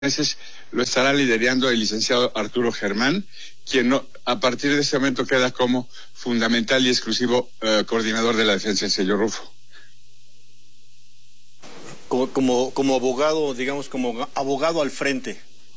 meses lo estará liderando el licenciado Arturo Germán, quien a partir de ese momento queda como fundamental y exclusivo coordinador de la defensa del señor Rufo. Como abogado, digamos, como abogado al frente.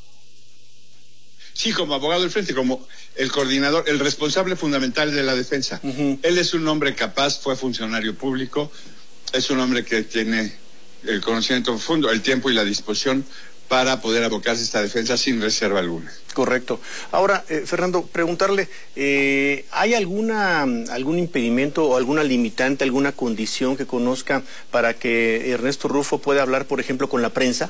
Sí, como abogado al frente, como el coordinador, el responsable fundamental de la defensa. Él es un hombre capaz, fue funcionario público, es un hombre que tiene el conocimiento profundo, el tiempo y la disposición para poder abocarse a esta defensa sin reserva alguna. Correcto. Ahora, Fernando, preguntarle, ¿hay algún impedimento o alguna limitante, alguna condición que conozca para que Ernesto Rufo pueda hablar, por ejemplo, con la prensa?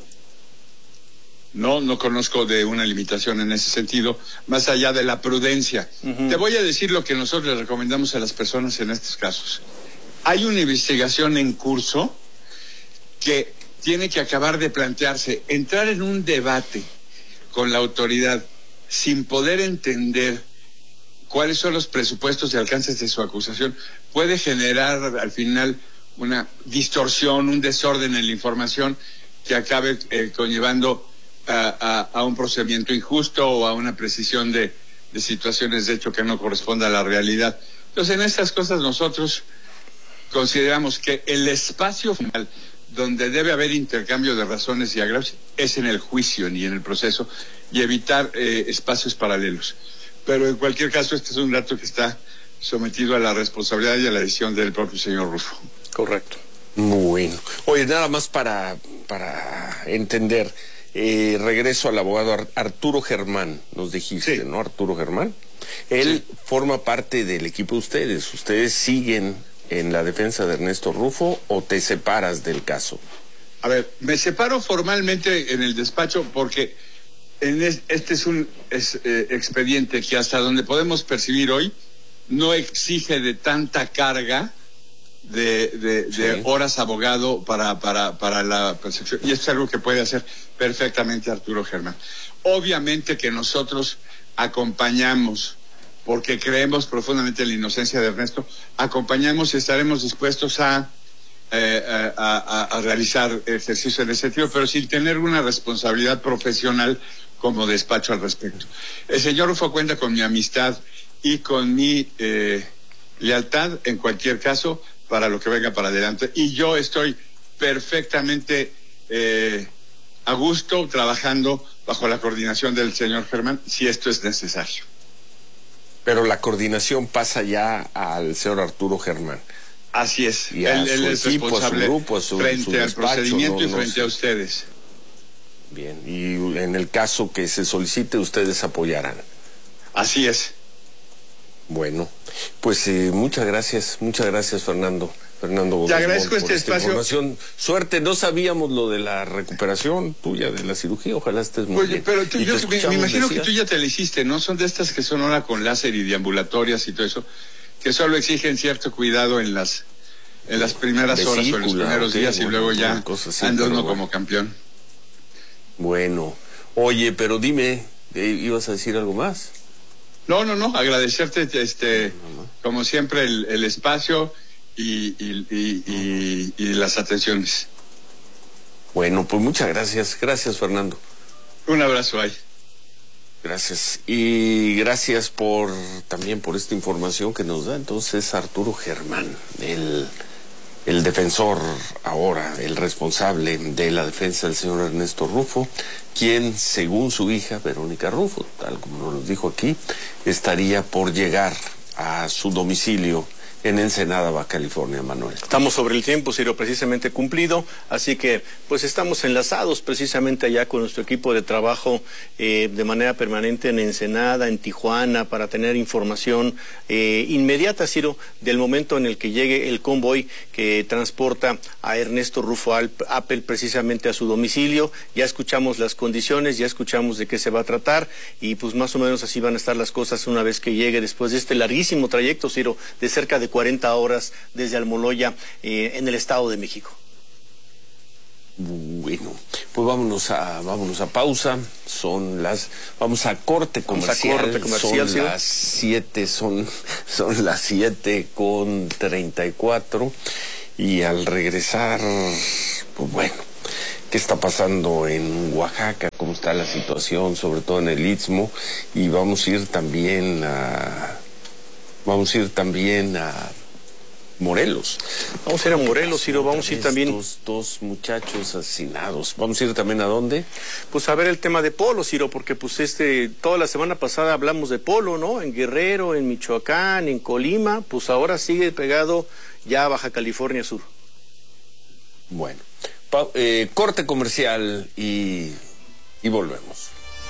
No conozco de una limitación en ese sentido, más allá de la prudencia. Te voy a decir lo que nosotros le recomendamos a las personas en estos casos. Hay una investigación en curso que tiene que acabar de plantearse. Entrar en un debate con la autoridad sin poder entender cuáles son los presupuestos y alcances de su acusación puede generar al final una distorsión, un desorden en la información que acabe conllevando a un procedimiento injusto o a una precisión de situaciones de hecho que no corresponda a la realidad. Entonces, en estas cosas nosotros consideramos que el espacio final donde debe haber intercambio de razones y agravios es en el juicio y en el proceso, y evitar espacios paralelos. Pero en cualquier caso, este es un dato que está sometido a la responsabilidad y a la decisión del propio señor Rufo. Correcto. Muy bueno. Oye, nada más para entender, regreso al abogado Arturo Germán, nos dijiste, sí, ¿no? Arturo Germán. Él forma parte del equipo de ustedes. ¿Ustedes siguen en la defensa de Ernesto Rufo o te separas del caso? A ver, me separo formalmente en el despacho porque este es un expediente que hasta donde podemos percibir hoy no exige de tanta carga de horas abogado para la percepción, y esto es algo que puede hacer perfectamente Arturo Germán. Obviamente que nosotros acompañamos, porque creemos profundamente en la inocencia de Ernesto, acompañamos y estaremos dispuestos a realizar ejercicio en ese sentido, pero sin tener una responsabilidad profesional como despacho al respecto. El señor Rufo cuenta con mi amistad y con mi lealtad en cualquier caso para lo que venga para adelante, y yo estoy perfectamente a gusto trabajando bajo la coordinación del señor Germán si esto es necesario. Pero la coordinación pasa ya al señor Arturo Germán. Así es. Y él es equipo, responsable a su grupo, frente al procedimiento y frente a ustedes. Bien, y en el caso que se solicite, ustedes apoyarán. Así es. Bueno, pues muchas gracias Fernando. Te agradezco este espacio. Información. Suerte, no sabíamos lo de la recuperación tuya de la cirugía, ojalá estés muy bien. Pero yo me imagino que tú ya te la hiciste, ¿no? Son de estas que son ahora con láser y deambulatorias y todo eso, que solo exigen cierto cuidado en las primeras horas o en los primeros días, y luego ya anda uno como campeón. Bueno, oye, pero dime, ¿ibas a decir algo más? No, agradecerte como siempre el espacio y las atenciones. Bueno, pues muchas gracias. Gracias, Fernando. Un abrazo ahí. Gracias. Y gracias también por esta información que nos da entonces Arturo Germán, el defensor ahora, el responsable de la defensa del señor Ernesto Rufo, quien, según su hija, Verónica Rufo, tal como nos dijo aquí, estaría por llegar a su domicilio en Ensenada, Baja California, Manuel. Estamos sobre el tiempo, Ciro, precisamente cumplido, así que pues estamos enlazados precisamente allá con nuestro equipo de trabajo de manera permanente en Ensenada, en Tijuana, para tener información inmediata, Ciro, del momento en el que llegue el convoy que transporta a Ernesto Rufo Appel precisamente a su domicilio. Ya escuchamos las condiciones, ya escuchamos de qué se va a tratar, y pues más o menos así van a estar las cosas una vez que llegue, después de este larguísimo trayecto, Ciro, de cerca de 40 horas desde Almoloya, en el Estado de México. Bueno, pues vámonos a pausa. Vamos a corte comercial. Son las 7, son las 7:34, y al regresar, pues bueno, qué está pasando en Oaxaca, cómo está la situación, sobre todo en el Istmo, y vamos a ir también a Morelos. Vamos a ir a Morelos, Ciro, vamos a ir también. Estos dos muchachos asesinados. ¿Vamos a ir también a dónde? Pues a ver el tema de polo, Ciro, porque pues toda la semana pasada hablamos de polo, ¿no? En Guerrero, en Michoacán, en Colima, pues ahora sigue pegado ya a Baja California Sur. Bueno, corte comercial y volvemos.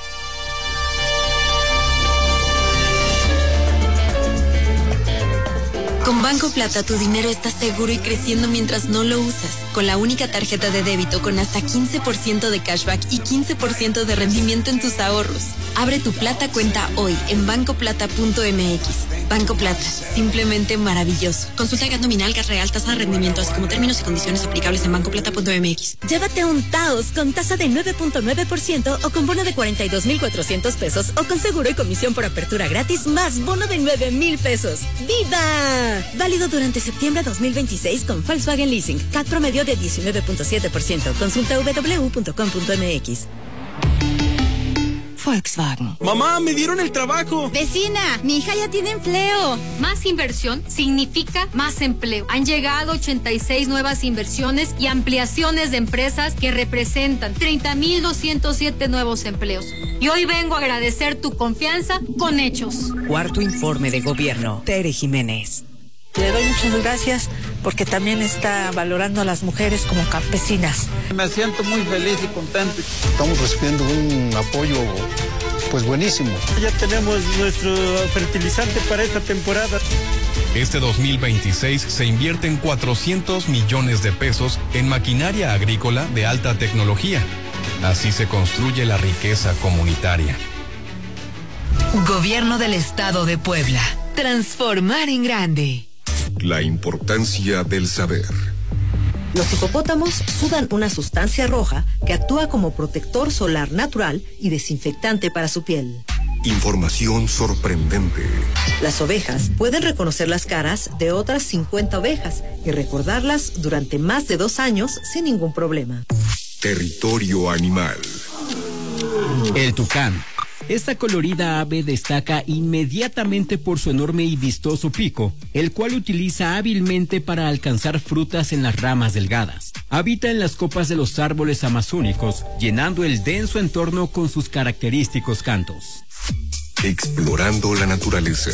Con Banco Plata tu dinero está seguro y creciendo mientras no lo usas. Con la única tarjeta de débito con hasta 15% de cashback y 15% de rendimiento en tus ahorros. Abre tu Plata cuenta hoy en bancoplata.mx. Banco Plata, simplemente maravilloso. Consulta gas nominal, gas real, tasa de rendimiento, así como términos y condiciones aplicables en bancoplata.mx. Llévate un Taos con tasa de 9.9% o con bono de 42,400 pesos o con seguro y comisión por apertura gratis más bono de 9,000 pesos. ¡Viva! Válido durante septiembre 2026 con Volkswagen Leasing. CAT promedio de 19.7%. Consulta www.com.mx. Volkswagen. Mamá, me dieron el trabajo. Vecina, mi hija ya tiene empleo. Más inversión significa más empleo. Han llegado 86 nuevas inversiones y ampliaciones de empresas que representan 30,207 nuevos empleos. Y hoy vengo a agradecer tu confianza con hechos. Cuarto informe de gobierno. Tere Jiménez. Le doy muchas gracias porque también está valorando a las mujeres como campesinas. Me siento muy feliz y contento. Estamos recibiendo un apoyo pues buenísimo. Ya tenemos nuestro fertilizante para esta temporada. Este 2026 se invierten 400 millones de pesos en maquinaria agrícola de alta tecnología. Así se construye la riqueza comunitaria. Gobierno del Estado de Puebla. Transformar en grande. La importancia del saber. Los hipopótamos sudan una sustancia roja que actúa como protector solar natural y desinfectante para su piel. Información sorprendente. Las ovejas pueden reconocer las caras de otras 50 ovejas y recordarlas durante más de 2 años sin ningún problema. Territorio animal. El tucán. Esta colorida ave destaca inmediatamente por su enorme y vistoso pico, el cual utiliza hábilmente para alcanzar frutas en las ramas delgadas. Habita en las copas de los árboles amazónicos, llenando el denso entorno con sus característicos cantos. Explorando la naturaleza.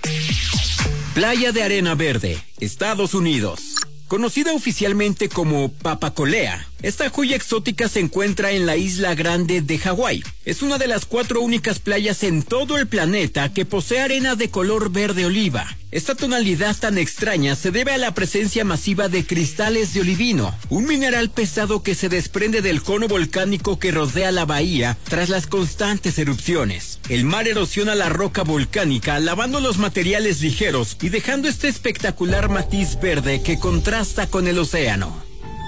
Playa de Arena Verde, Estados Unidos. Conocida oficialmente como Papacolea, esta joya exótica se encuentra en la Isla Grande de Hawái. Es una de las 4 únicas playas en todo el planeta que posee arena de color verde oliva. Esta tonalidad tan extraña se debe a la presencia masiva de cristales de olivino, un mineral pesado que se desprende del cono volcánico que rodea la bahía tras las constantes erupciones. El mar erosiona la roca volcánica, lavando los materiales ligeros y dejando este espectacular matiz verde que contrasta con el océano.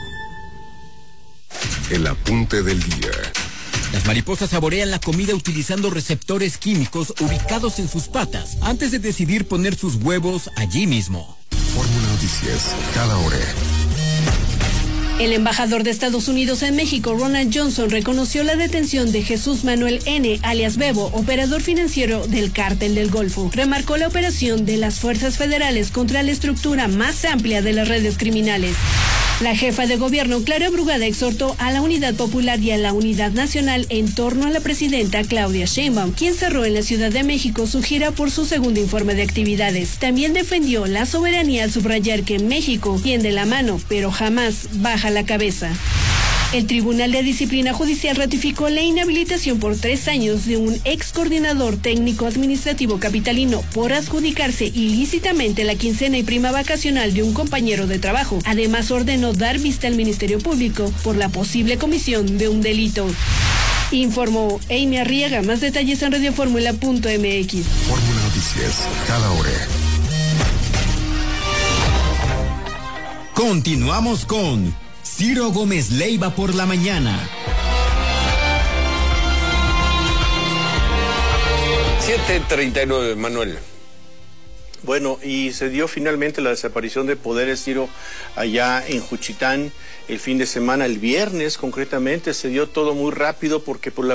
El apunte del día. Las mariposas saborean la comida utilizando receptores químicos ubicados en sus patas antes de decidir poner sus huevos allí mismo. Fórmula Noticias, cada hora. El embajador de Estados Unidos en México, Ronald Johnson, reconoció la detención de Jesús Manuel N., alias Bebo, operador financiero del Cártel del Golfo. Remarcó la operación de las fuerzas federales contra la estructura más amplia de las redes criminales. La jefa de gobierno, Clara Brugada, exhortó a la Unidad Popular y a la Unidad Nacional en torno a la presidenta Claudia Sheinbaum, quien cerró en la Ciudad de México su gira por su segundo informe de actividades. También defendió la soberanía al subrayar que México tiende la mano, pero jamás baja la cabeza. El Tribunal de Disciplina Judicial ratificó la inhabilitación por 3 años de un ex coordinador técnico administrativo capitalino por adjudicarse ilícitamente la quincena y prima vacacional de un compañero de trabajo. Además, ordenó dar vista al Ministerio Público por la posible comisión de un delito. Informó Amy Arriaga. Más detalles en radioformula.mx. Fórmula Noticias, cada hora. Continuamos con Ciro Gómez Leiva por la mañana. 7:39, Manuel. Bueno, y se dio finalmente la desaparición de poderes, Ciro, allá en Juchitán el fin de semana, el viernes concretamente, se dio todo muy rápido porque por la